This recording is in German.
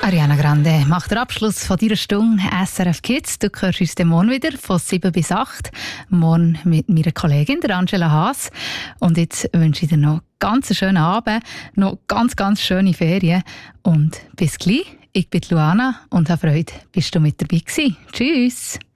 Ariana Grande macht den Abschluss von dieser Stunde SRF Kids. Du hörst uns den morgen wieder von 7 bis 8. Morgen mit meiner Kollegin, der Angela Haas. Und jetzt wünsche ich dir noch ganz einen schönen Abend, noch ganz, ganz schöne Ferien. Und bis gleich. Ich bin Luana und habe Freude, bist du mit dabei gewesen. Tschüss.